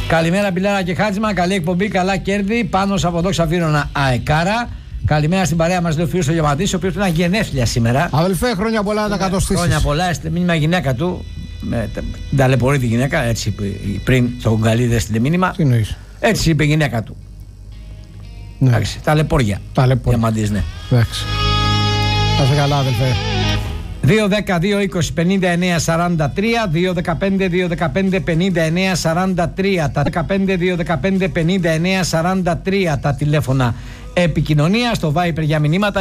Καλημέρα Μπιλάρα και Χάτζημα, καλή εκπομπή, καλά κέρδη. Πάνος από εδώ Ξαφύρωνα Αεκάρα. Καλημέρα στην παρέα μας, λέει ο φίλος ο Διαμαντής, ο οποίος ήταν γενέθλια σήμερα. Αδελφέ, χρόνια πολλά να τα κατοστήσεις. Χρόνια πολλά, μήνυμα γυναίκα του. Ταλαιπωρεί τη γυναίκα, έτσι είπε πριν το Γκαλίδε στην μήνυμα. Τι εννοείς? Έτσι είπε η γυναίκα του. Ναι. Εντάξει, ταλαιπώρια. Διαμαντής, ναι. Εντάξει. Θα είσαι καλά, αδελφέ. 2-10-2-20-59-43, 2-15-2-15-59-43, τα 15-2-15-59-43 τα τηλέφωνα επικοινωνία, στο Viper για μηνύματα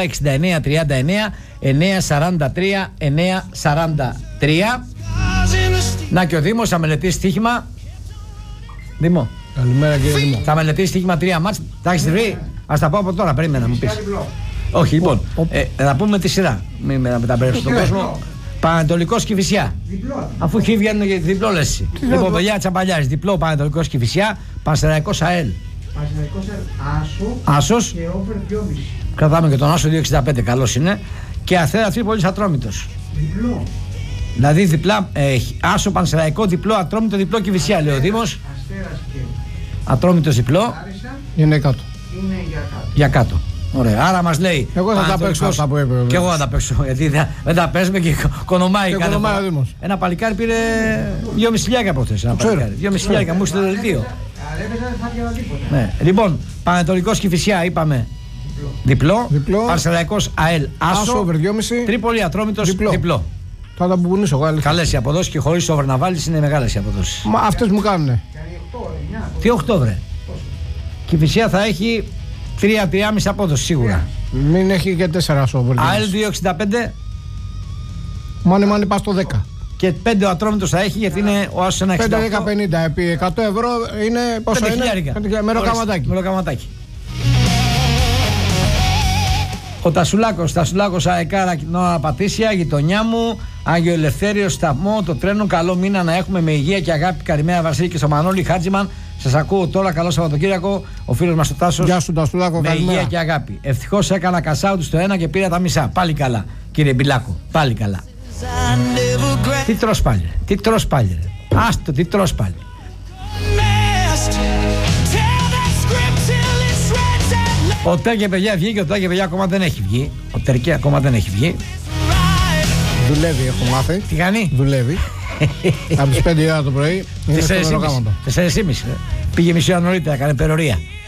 69-39-943-943. Να και ο Δήμος θα μελετήσει στοίχημα. Δήμο. Καλημέρα κύριε Δήμο. Θα μελετήσει στοίχημα 3 μάτς. Τα έχεις βρει? Ας τα πω από τώρα, περίμενα να μου πεις. Όχι, λοιπόν, να πούμε τη σειρά. Μην μεταμπερδέψω τον κόσμο. Πανετολικός Κηφισιά. Αφού έχει βγαίνει για διπλό λες. Λοιπόν, παιδιά τσαμπαλιάζει. Διπλό Πανετολικός Κηφισιά. Πανσεραϊκός ΑΕΛ. Άσος. Και over 2,5. Κρατάμε και τον Άσο 2,65. Καλός είναι. Και Αθέρα Τρίπολης Ατρόμητος. Διπλό. Δηλαδή διπλά. Άσο Πανσεραϊκό διπλό. Ατρόμητο διπλό Κηφισιά, λέει ο Δήμος. Αστέρας και Ατρόμητος διπλό. Άρισα Είναι κάτω. είναι για κάτω. Για κάτω. Ωραία, άρα μας λέει. Εγώ θα τα παίξω αυτά που είπε. Και εγώ θα τα παίξω. Γιατί δεν τα παίζουμε και κονομάει Και κάθε κονομάει φορά. ο Δήμος. Ένα παλικάρι πήρε 2.500 προχθές. 2.500 μου στο δελτίο. Αρέβαιζα δεν θα έβγαλα τίποτα. Ναι. Λοιπόν, Πανετολικός Κηφισιά είπαμε. Διπλό. Πανσεραϊκός ΑΕΛ Άσο over 2,5. Τρίπολη Ατρόμητος διπλό. Θα τα μπουνήσω εγώ, αλήθεια. Καλές οι αποδόσεις και χωρίς over να βάλεις είναι μεγάλες οι αποδόσεις. Μα αυτές μου κάνουνε. Τι 8 βρε. Κηφισιά θα έχει 3-3,5 απόδοση σίγουρα. Μην έχει και 4 over 2,5. ΑΕΛ 2,65. Μάνι πας στο 10. Και 5 ο Ατρόμητος θα έχει γιατί είναι ο Άσος 1,68. 5-10-50 επί 100 ευρώ είναι πόσο είναι? 5.000. Μεροκαματάκι. Ο Τασουλάκος Αεκάρα Κοινόνα Πατήσια, γειτονιά μου, Άγιο Ελευθέριος σταθμό, το τρένο, καλό μήνα να έχουμε με υγεία και αγάπη. Καλημέρα Βασίλη και στο Μανώλη Χάτζημαν. Σας ακούω τώρα, καλό Σαββατοκύριακο. Ο φίλος μας ο Τάσος. Γεια σου Τασουλάκο, με καλημέρα. υγεία και αγάπη. Ευτυχώς έκανα κασάουτ στο 1 και πήρα τα μισά. Πάλι καλά, κύριε Μπιλάκο. Πάλι καλά. Τι τρως πάλι, ρε. Άστο, τι τρως πάλι. Ο Τέρκε παιδιά βγήκε, ο Τέρκε παιδιά ακόμα δεν έχει βγει. Ο Τέρκε ακόμα δεν έχει βγει. Δουλεύει, έχω μάθει. Τι κάνει? Δουλεύει. Από τις 5 ώρα το πρωί είναι στο μεροκάματο. 4,5. Πήγε μισή ώρα νωρίτερα, έκανε περορία.